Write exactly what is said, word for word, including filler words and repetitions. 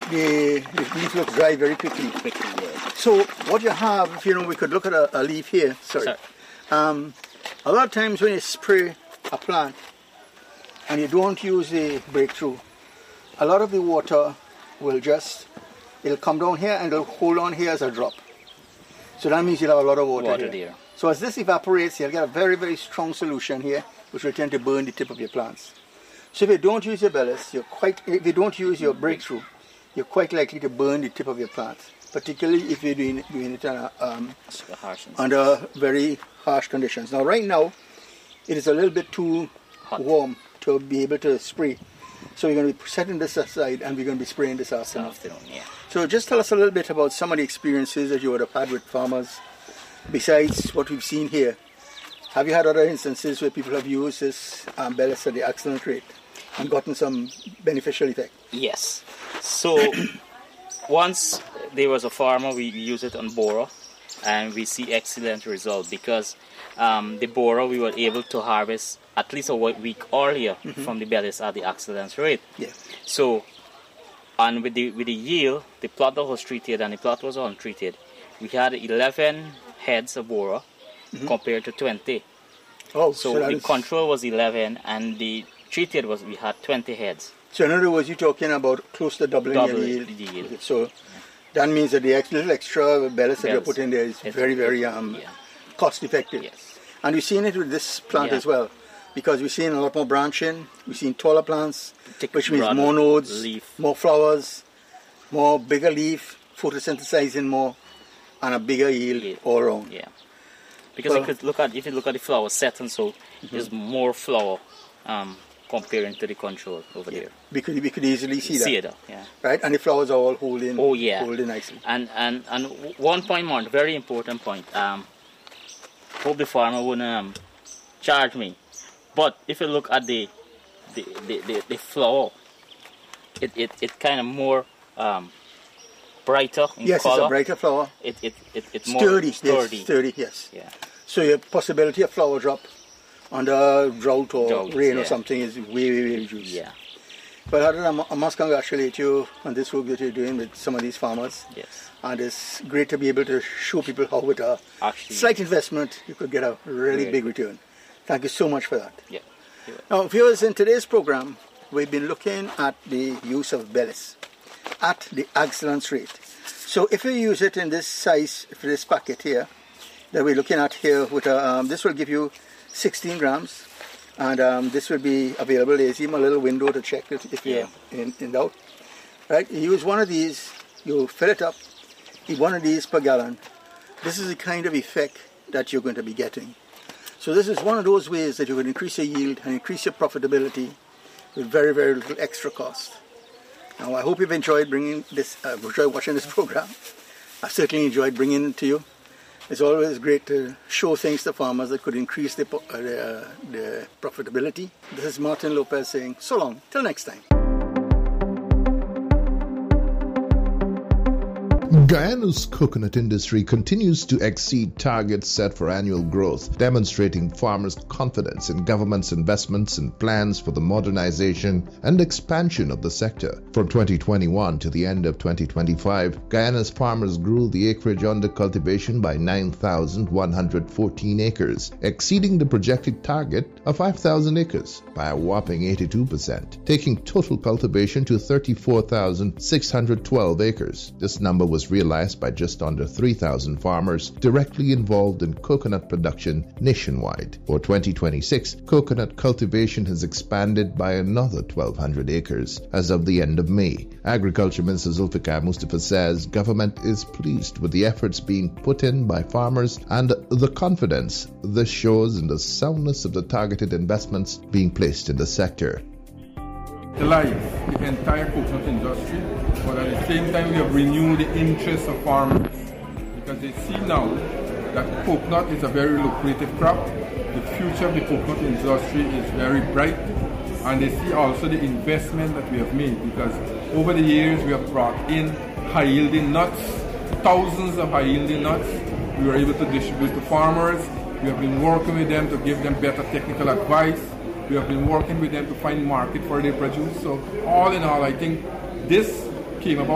the, the leaf looks dry very quickly. Quickly, yeah. So what you have, if you know, we could look at a, a leaf here. Sorry. Sorry. Um, a lot of times when you spray a plant and you don't use the breakthrough, a lot of the water will just, it'll come down here and it'll hold on here as a drop. So that means you'll have a lot of water, Water here. there. So as this evaporates, you'll get a very, very strong solution here, which will tend to burn the tip of your plants. So if you don't use your bellis, you're quite, if you don't use your breakthrough, you're quite likely to burn the tip of your plants, particularly if you're doing, doing it under, um, under very harsh conditions. Now, right now, it is a little bit too hot, warm to be able to spray. So we're going to be setting this aside and we're going to be spraying this afternoon. afternoon yeah. So just tell us a little bit about some of the experiences that you would have had with farmers, besides what we've seen here. Have you had other instances where people have used this um, bellis at the excellent rate and gotten some beneficial effect? Yes. So once there was a farmer, we used it on Bora, and we see excellent result because um, the Bora we were able to harvest at least a week earlier mm-hmm. from the bellis at the excellence rate. Yeah. So, and with the with the yield, the plot that was treated and the plot was untreated, we had eleven heads of Bora mm-hmm. compared to twenty. Oh, so, so the is... control was eleven and the treated was we had twenty heads. So in other words, you're talking about close to doubling Double your yield. The yield. So yeah. that means that the ex- little extra bellis that you put in there is it's very, very um, yeah. cost effective. Yes. And we've seen it with this plant yeah. as well, because we've seen a lot more branching, we've seen taller plants, Thick which means more nodes, leaf. more flowers, more bigger leaf, photosynthesizing more, and a bigger yield yeah. all around. Yeah. Because well, if you look at if you look at the flower set and so mm-hmm. there's more flower um, comparing to the control over yeah. there. We could we could easily see that. See it, yeah. Right, and the flowers are all holding. Oh yeah. Holding nicely. And and and one point more, very important point. Um, hope the farmer wouldn't um, charge me, but if you look at the the the, the, the flower, it it it kind of more um, brighter in yes, color. Yes, it's a brighter flower. It it it it's sturdy, more sturdy. Yes, sturdy, yes. Yeah. So your possibility of flower drop under drought or Drought, rain yeah. or something is way, way, way reduced. Yeah. But Harun, I must congratulate you on this work that you're doing with some of these farmers. Yes. And it's great to be able to show people how with a Actually, slight investment you could get a really very big good. return. Thank you so much for that. Yeah. Now, viewers, in today's program, we've been looking at the use of bellis at the excellence rate. So if you use it in this size, for this packet here, that we're looking at here, with a, um, this will give you sixteen grams, and um, this will be available. There's even a little window to check it if you're yeah. in, in doubt. Right? You use one of these, you fill it up, one of these per gallon. This is the kind of effect that you're going to be getting. So this is one of those ways that you can increase your yield and increase your profitability with very, very little extra cost. Now, I hope you've enjoyed bringing this, uh, enjoyed watching this program. I've certainly enjoyed bringing it to you. It's always great to show things to farmers that could increase their, uh, their, their profitability. This is Martin Lopez saying so long, till next time. Guyana's coconut industry continues to exceed targets set for annual growth, demonstrating farmers' confidence in government's investments and plans for the modernization and expansion of the sector. From twenty twenty-one to the end of twenty twenty-five, Guyana's farmers grew the acreage under cultivation by nine thousand one hundred fourteen acres, exceeding the projected target of five thousand acres by a whopping eighty-two percent, taking total cultivation to thirty-four thousand six hundred twelve acres. This number was realized by just under three thousand farmers directly involved in coconut production nationwide. For twenty twenty-six, coconut cultivation has expanded by another twelve hundred acres as of the end of May. Agriculture Minister Zulfikar Mustafa says government is pleased with the efforts being put in by farmers and the confidence this shows in the soundness of the targeted investments being placed in the sector. Alive the entire coconut industry, but at the same time we have renewed the interest of farmers because they see now that coconut is a very lucrative crop. The future of the coconut industry is very bright, and they see also the investment that we have made because over the years we have brought in high-yielding nuts, thousands of high-yielding nuts. We were able to distribute to farmers. We have been working with them to give them better technical advice. We have been working with them to find market for their produce. So all in all, I think this came about